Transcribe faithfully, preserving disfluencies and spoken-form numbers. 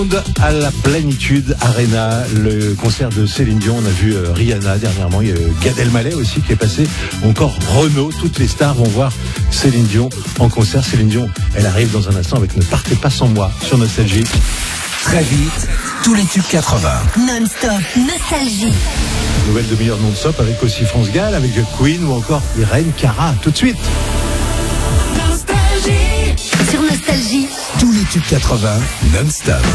À la Plénitude Arena, le concert de Céline Dion. On a vu euh, Rihanna dernièrement, il y a Gad Elmaleh aussi qui est passé, encore Renaud. Toutes les stars vont voir Céline Dion en concert. Céline Dion, elle arrive dans un instant avec Ne partez pas sans moi sur Nostalgie. Très vite, tous les tubes quatre-vingts. Non-stop, Nostalgie. Nouvelle demi-heure non-stop avec aussi France Gall, avec Queen ou encore Irène Cara. Tout de suite. Nostalgie. Sur Nostalgie. Tous les tubes quatre-vingts, non-stop.